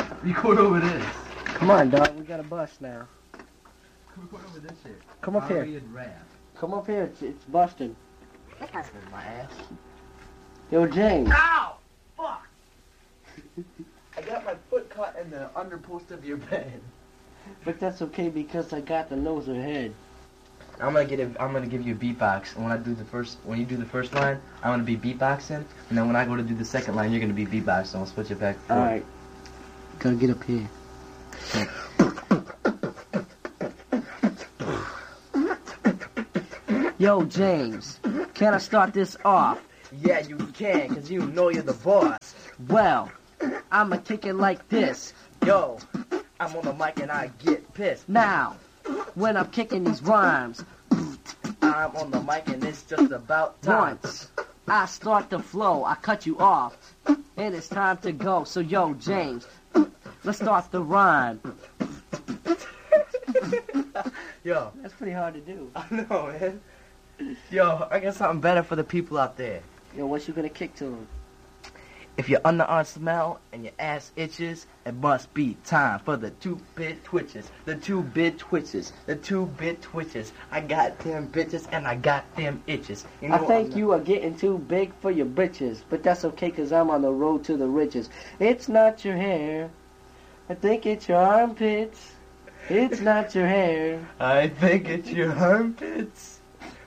Record over this. Come on, dog. We got a bust now. Record over this shit. Come up here. R-rated rap. Come up here. It's busting. That's my ass. Yo, James. Ow! Fuck! I got my foot caught in the underpost of your bed. But that's okay because I got the nose ahead. I'm gonna give you a beatbox, and when you do the first line, I'm gonna be beatboxing, and then when I go to do the second line, you're gonna be beatboxing. I'll switch it back and forth. Alright. Gotta get up here. Yo, James, can I start this off? Yeah, you can, cause you know you're the boss. Well, I'ma kick it like this. Yo, I'm on the mic and I get pissed. Now, when I'm kicking these rhymes, I'm on the mic and it's just about time. once I start the flow, I cut you off, and it's time to go. So yo, James, let's start the rhyme. Yo, That's pretty hard to do. I know, man. Yo, I got something better for the people out there. Yo, what you gonna kick to him? If your underarm smell and your ass itches, it must be time for the 2-bit twitches. The 2-bit twitches. The 2-bit twitches. I got them bitches and I got them itches. You know I think you are getting too big for your britches, but that's okay cause I'm on the road to the riches. It's not your hair, I think it's your armpits. It's not your hair. I think it's your armpits.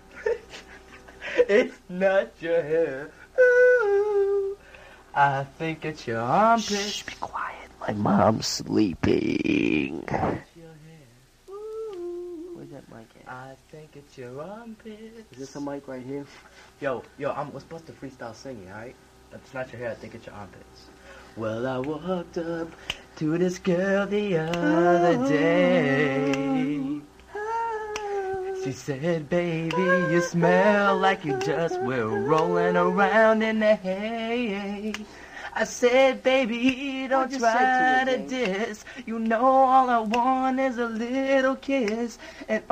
It's not your hair. Ooh. I think it's your armpits. Shh, be quiet. My mom's sleeping. It's your hair. Ooh. Where's that mic at? I think it's your armpits. Is this a mic right here? Yo, we're supposed to freestyle singing, alright? It's not your hair, I think it's your armpits. Well, I walked up to this girl the other day. She said, baby, you smell like you just were rolling around in the hay. I said, baby, don't just try say to to it, diss. You know all I want is a little kiss. And